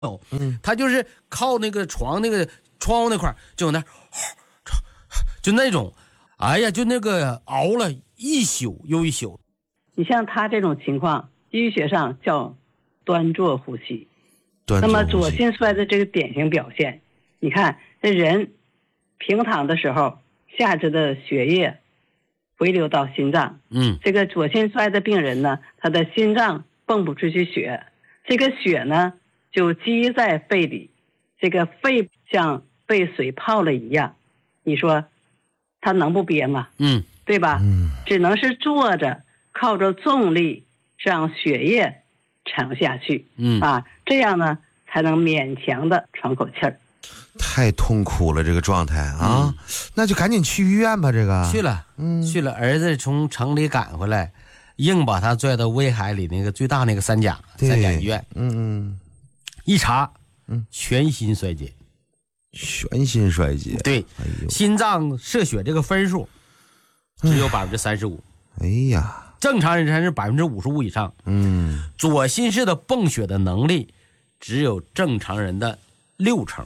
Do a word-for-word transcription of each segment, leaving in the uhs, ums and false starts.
嗯， 他就是靠那个床那个窗户那块就有那就那种，哎呀，就那个熬了一宿又一宿。 你像他这种情况，医学上叫端坐呼吸。 端那么坐呼吸左心衰的这个典型表现，你看这人平躺的时候，下肢的血液回流到心脏。 嗯， 这个左心衰的病人呢，他的心脏泵不出去血，这个血呢就积在肺里，这个肺像被水泡了一样，你说他能不憋吗？ 嗯， 对吧？ 嗯， 只能是坐着，靠着重力让血液沉下去。 嗯啊，这样呢才能勉强的喘口气儿。 太痛苦了，这个状态啊、嗯，那就赶紧去医院吧。这个去了，嗯，去了。儿子从城里赶回来，硬把他拽到威海里那个最大那个三甲三甲医院。 嗯嗯， 一查， 嗯， 全心衰竭。 全心衰竭， 对， 哎呦， 心脏射血这个分数只有百分之三十五。 哎呀， 正常人才是百分之五十五以上。 嗯， 左心室的泵血的能力只有正常人的六成。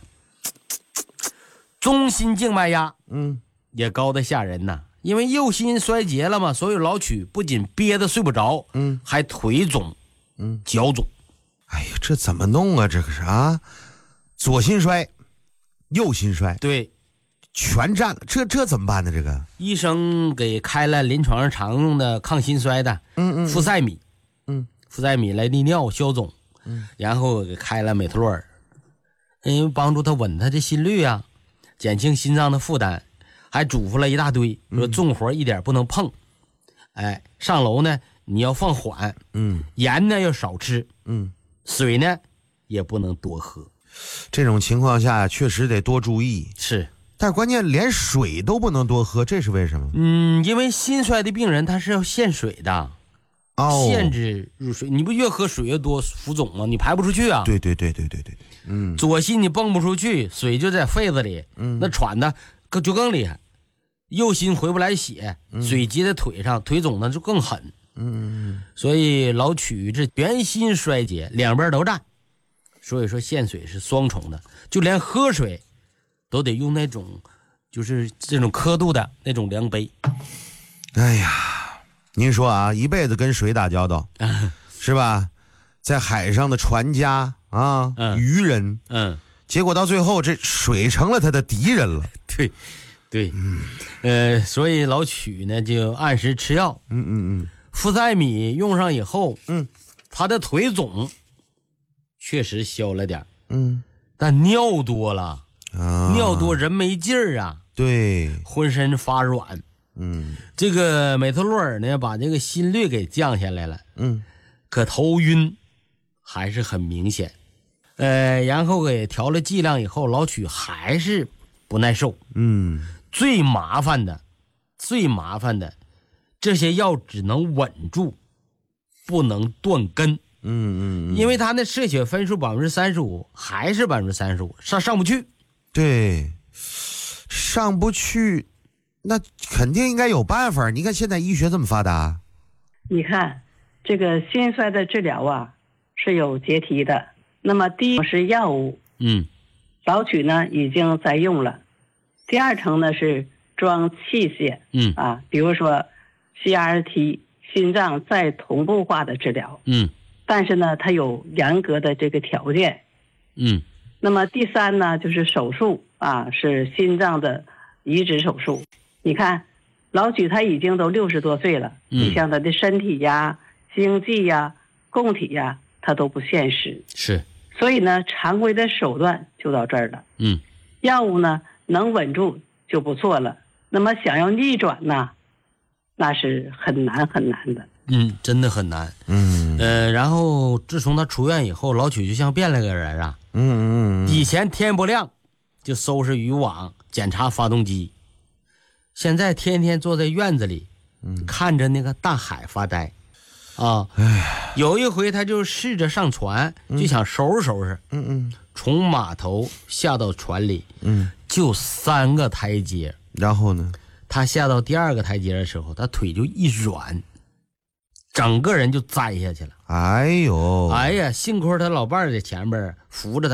中心静脉压， 嗯， 也高得吓人呐。因为右心衰竭了嘛，所以老曲不仅憋得睡不着， 嗯， 还腿肿， 嗯， 脚肿。 哎呀，这怎么弄啊？这个是啊，左心衰，右心衰， 对， 全占了，这这怎么办呢？这个医生给开了临床上常用的抗心衰的， 嗯嗯， 呋塞米， 嗯， 呋塞米来利尿消肿， 嗯， 然后给开了美特洛尔，因为帮助他稳他的心率啊，减轻心脏的负担，还嘱咐了一大堆，说重活一点不能碰，嗯、哎，上楼呢你要放缓， 嗯， 盐呢要少吃， 嗯， 水呢也不能多喝。 这种情况下确实得多注意， 是， 但是关键连水都不能多喝，这是为什么？ 嗯，因为心衰的病人他是要限水的， 哦， 限制入水，你不越喝水越多浮肿吗？你排不出去啊。 对对对对对对，嗯， 左心你泵不出去，水就在肺子里， 嗯， 那喘的更就更厉害。右心回不来血，水积在腿上，腿肿的就更狠。 嗯， 所以老曲这全心衰竭，两边都占。所以说限水是双重的，就连喝水都得用那种就是这种刻度的那种量杯。 哎呀，您说啊，一辈子跟水打交道，是吧？在海上的船家啊， 嗯、 渔人， 嗯， 结果到最后这水成了他的敌人了。 对，对，嗯，呃，所以老曲呢就按时吃药， 嗯嗯嗯， 呋塞米用上以后， 嗯， 他的腿肿确实消了点， 嗯， 但尿多了， 啊， 尿多人没劲儿啊， 对， 浑身发软。 嗯， 这个美特洛尔呢，把这个心率给降下来了， 嗯， 可头晕还是很明显。呃，然后给调了剂量以后，老曲还是不耐受。 嗯， 最麻烦的，最麻烦的，这些药只能稳住，不能断根。 嗯嗯， 因为他那射血分数百分之三十五，还是百分之三十五，上上不去。 对，上不去，那肯定应该有办法。你看现在医学这么发达， 你看这个心衰的治疗啊是有阶梯的。那么第一是药物， 嗯， 老曲呢已经在用了。第二层呢是装器械， 嗯啊，比如说 C R T 心脏再同步化的治疗， 嗯。 但是呢，它有严格的这个条件。 嗯， 那么第三呢，就是手术啊，是心脏的移植手术。你看，老曲他已经都六十多岁了， 嗯， 你像他的身体呀、经济呀、供体呀，他都不现实。 是， 所以呢，常规的手段就到这儿了。 嗯， 药物呢能稳住就不错了。那么想要逆转呢，那是很难很难的。 嗯，真的很难。 嗯， 呃，然后自从他出院以后，老曲就像变了个人啊。 嗯嗯， 以前天不亮就收拾渔网、检查发动机，现在天天坐在院子里，嗯，看着那个大海发呆。啊，有一回他就试着上船，就想收拾收拾。 嗯嗯， 从码头下到船里， 嗯， 就三个台阶。 然后呢？ 他下到第二个台阶的时候，他腿就一软。 整个人就栽下去了。 哎呦， 哎呀，幸亏他老伴儿在前边扶着他。